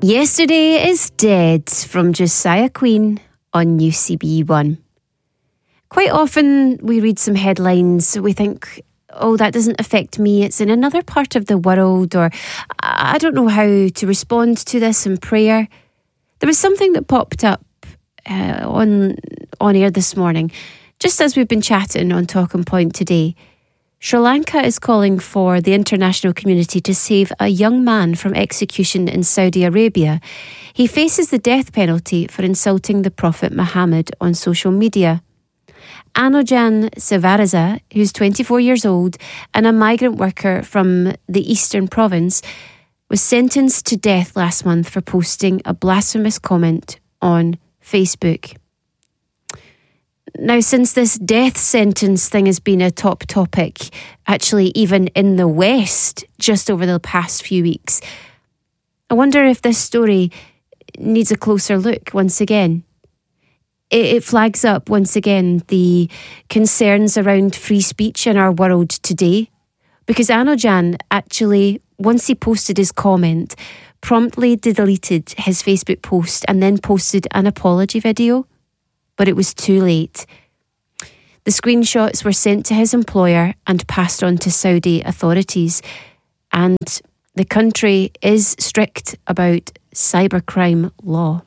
Yesterday is Dead from Josiah Queen on UCB1. Quite often we read some headlines, we think, oh, that doesn't affect me, it's in another part of the world, or I don't know how to respond to this in prayer. There was something that popped up on air this morning, just as we've been chatting on Talking Point today. Sri Lanka is calling for the international community to save a young man from execution in Saudi Arabia. He faces the death penalty for insulting the Prophet Muhammad on social media. Anojan Sevaraza, who's 24 years old and a migrant worker from the Eastern Province, was sentenced to death last month for posting a blasphemous comment on Facebook. Now, since this death sentence thing has been a top topic, actually even in the West, just over the past few weeks, I wonder if this story needs a closer look once again. It flags up once again the concerns around free speech in our world today, because Anojan actually, once he posted his comment, promptly deleted his Facebook post and then posted an apology video. But it was too late. The screenshots were sent to his employer and passed on to Saudi authorities. And the country is strict about cybercrime law.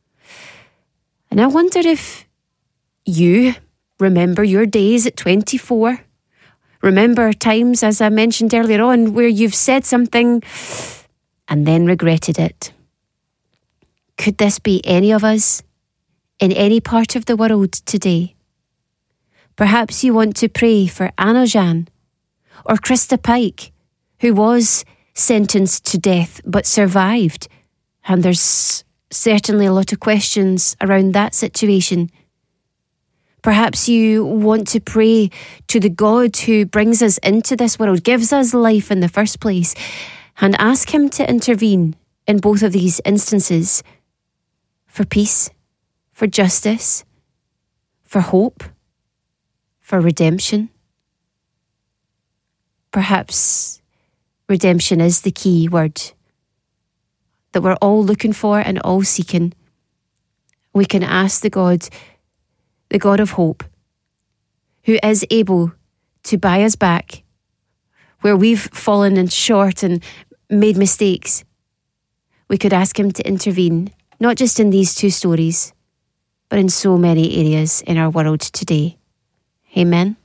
And I wonder if you remember your days at 24. Remember times, as I mentioned earlier on, where you've said something and then regretted it. Could this be any of us? In any part of the world today. Perhaps you want to pray for Anojan or Krista Pike, who was sentenced to death but survived. And there's certainly a lot of questions around that situation. Perhaps you want to pray to the God who brings us into this world, gives us life in the first place, and ask him to intervene in both of these instances for peace, for justice, for hope, for redemption. Perhaps redemption is the key word that we're all looking for and all seeking. We can ask the God of hope, who is able to buy us back where we've fallen in short and made mistakes. We could ask him to intervene, not just in these two stories, but in so many areas in our world today. Amen.